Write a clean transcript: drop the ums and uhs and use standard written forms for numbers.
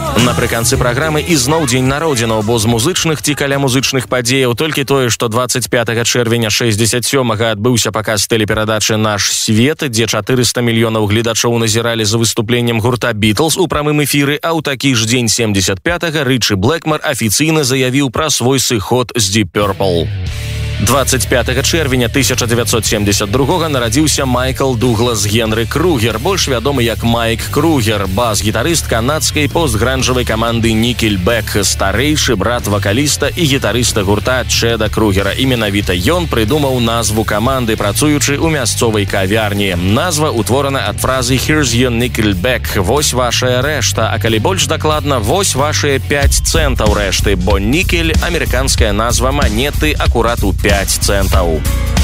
Напрыканцы праграмы ізноў дзень народзінаў, бо з музычных ці каля музычных падзеяў толькі тое, што 25 чэрвеня 67-га адбыўся паказ тэлеперадачы «Наш свет», дзе 400 мільёнаў гледачоў назіралі за выступленнем гурта «Бітлз» у прамым эфіры, а ў такі ж дзень 75-га Рычі Блэкмар афіцыйна заявіў пра свой сыход з Deep Purple. 25 чэрвеня 1972 нарадзіўся Майкл Дуглас Генры Кругер, больш вядомы як Майк Кругер, бас-гітарыст канадскай постгранжавай каманды Nickelback, старэйшы брат вакаліста і гітарыста гурта Чэда Кругера. І менавіта ён прыдумаў назву каманды, працуючы ў мясцовай кавярні. Назва ўтворана ад фразы «Here's your Nickelback», «Вось вашая рэшта», а калі больш дакладна, «Вось вашыя 5 цэнтаў рэшты», бо нікель – амерыканская назва манеты акурат у 5 цэнтаў.